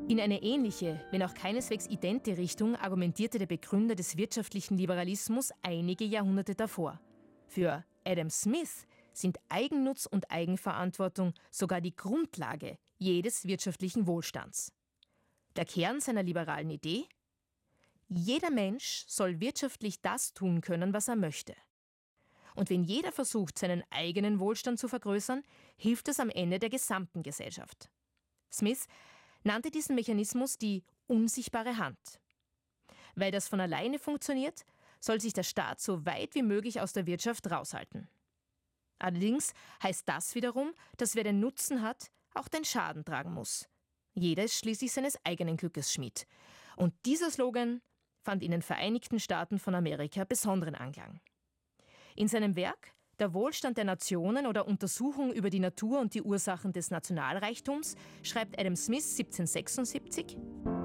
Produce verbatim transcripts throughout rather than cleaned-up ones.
In eine ähnliche, wenn auch keineswegs idente Richtung argumentierte der Begründer des wirtschaftlichen Liberalismus einige Jahrhunderte davor. Für Adam Smith sind Eigennutz und Eigenverantwortung sogar die Grundlage jedes wirtschaftlichen Wohlstands. Der Kern seiner liberalen Idee? Jeder Mensch soll wirtschaftlich das tun können, was er möchte. Und wenn jeder versucht, seinen eigenen Wohlstand zu vergrößern, hilft es am Ende der gesamten Gesellschaft. Smith nannte diesen Mechanismus die unsichtbare Hand. Weil das von alleine funktioniert, soll sich der Staat so weit wie möglich aus der Wirtschaft raushalten. Allerdings heißt das wiederum, dass wer den Nutzen hat, auch den Schaden tragen muss. Jeder ist schließlich seines eigenen Glückes Schmied. Und dieser Slogan fand in den Vereinigten Staaten von Amerika besonderen Anklang. In seinem Werk »Der Wohlstand der Nationen oder Untersuchung über die Natur und die Ursachen des Nationalreichtums« schreibt Adam Smith siebzehnhundertsechsundsiebzig: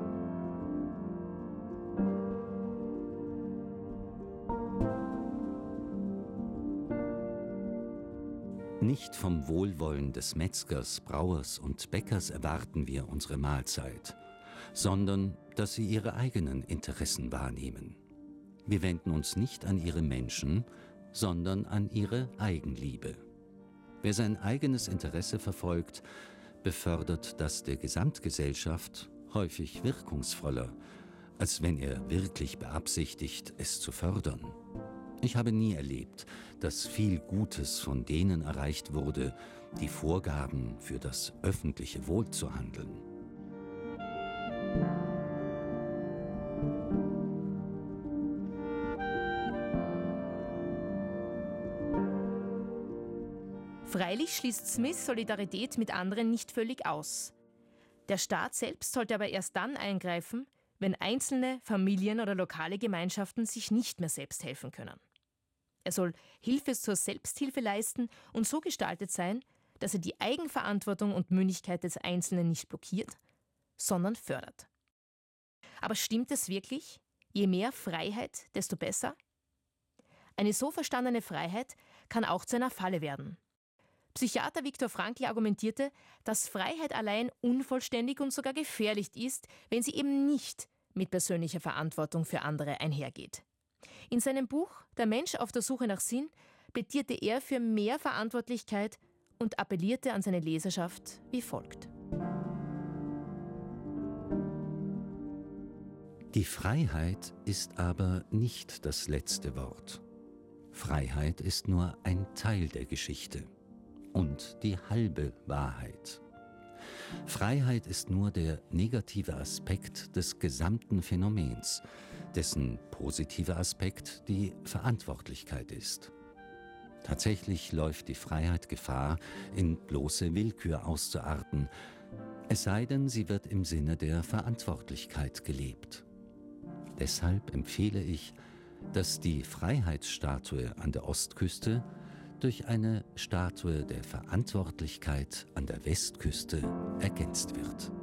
Nicht vom Wohlwollen des Metzgers, Brauers und Bäckers erwarten wir unsere Mahlzeit, sondern dass sie ihre eigenen Interessen wahrnehmen. Wir wenden uns nicht an ihre Menschen, sondern an ihre Eigenliebe. Wer sein eigenes Interesse verfolgt, befördert das der Gesamtgesellschaft häufig wirkungsvoller, als wenn er wirklich beabsichtigt, es zu fördern. Ich habe nie erlebt, dass viel Gutes von denen erreicht wurde, die vorgaben, für das öffentliche Wohl zu handeln. Freilich schließt Smith Solidarität mit anderen nicht völlig aus. Der Staat selbst sollte aber erst dann eingreifen, wenn einzelne Familien oder lokale Gemeinschaften sich nicht mehr selbst helfen können. Er soll Hilfe zur Selbsthilfe leisten und so gestaltet sein, dass er die Eigenverantwortung und Mündigkeit des Einzelnen nicht blockiert, sondern fördert. Aber stimmt es wirklich? Je mehr Freiheit, desto besser? Eine so verstandene Freiheit kann auch zu einer Falle werden. Psychiater Viktor Frankl argumentierte, dass Freiheit allein unvollständig und sogar gefährlich ist, wenn sie eben nicht mit persönlicher Verantwortung für andere einhergeht. In seinem Buch »Der Mensch auf der Suche nach Sinn« plädierte er für mehr Verantwortlichkeit und appellierte an seine Leserschaft wie folgt: Die Freiheit ist aber nicht das letzte Wort. Freiheit ist nur ein Teil der Geschichte und die halbe Wahrheit. Freiheit ist nur der negative Aspekt des gesamten Phänomens, dessen positiver Aspekt die Verantwortlichkeit ist. Tatsächlich läuft die Freiheit Gefahr, in bloße Willkür auszuarten, es sei denn, sie wird im Sinne der Verantwortlichkeit gelebt. Deshalb empfehle ich, dass die Freiheitsstatue an der Ostküste durch eine Statue der Verantwortlichkeit an der Westküste ergänzt wird.